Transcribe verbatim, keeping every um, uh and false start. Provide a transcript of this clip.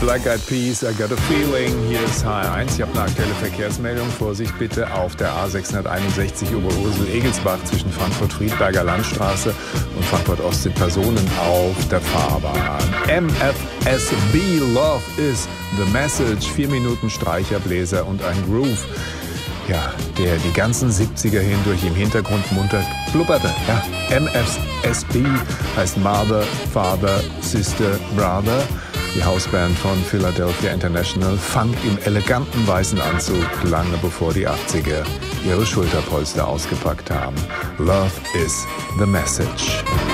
Black Eyed Peas, I Got a Feeling. Hier ist H R eins. Ich habe eine aktuelle Verkehrsmeldung. Vorsicht bitte auf der A sechshunderteinundsechzig Oberursel-Egelsbach zwischen Frankfurt-Friedberger Landstraße und Frankfurt-Ost sind Personen auf der Fahrbahn. M F S B, Love is the Message. Vier Minuten Streicherbläser und ein Groove. Ja, der die ganzen siebziger hindurch im Hintergrund munter blubberte. Ja, M F S B heißt Mother, Father, Sister, Brother. Die Hausband von Philadelphia International funkt im eleganten weißen Anzug, lange bevor die achtziger ihre Schulterpolster ausgepackt haben. Love is the Message.